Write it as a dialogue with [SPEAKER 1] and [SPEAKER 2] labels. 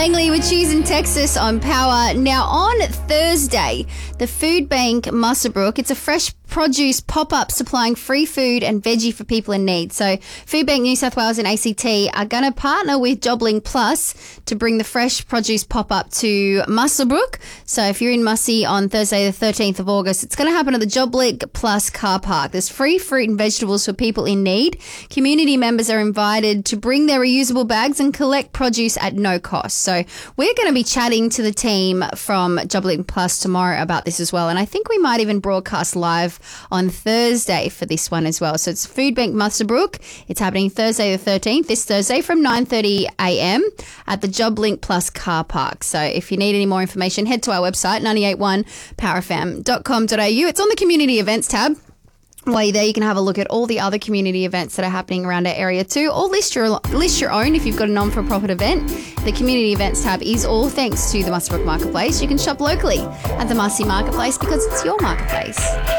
[SPEAKER 1] Langley with Cheese in Texas on Power. Now, on Thursday, the Food Bank Muswellbrook, it's a fresh produce pop-up supplying free food and veggie for people in need. So Food Bank New South Wales and ACT are going to partner with JobLink Plus to bring the fresh produce pop-up to Muswellbrook. So if you're in Mussy on Thursday the 13th of August, it's going to happen at the JobLink Plus car park. There's free fruit and vegetables for people in need. Community members are invited to bring their reusable bags and collect produce at no cost. So we're going to be chatting to the team from JobLink Plus tomorrow about this as well. And I think we might even broadcast live on Thursday for this one as well. So it's Food Bank Muswellbrook. It's happening Thursday the 13th, this Thursday from 9:30 a.m. at the JobLink Plus car park. So if you need any more information, head to our website, 981powerfm.com.au. It's on the community events tab. While you're there, you can have a look at all the other community events that are happening around our area too, or list your own if you've got a non-for-profit event. The community events tab is all thanks to the Muswellbrook Marketplace. You can shop locally at the Mussy Marketplace because it's your marketplace.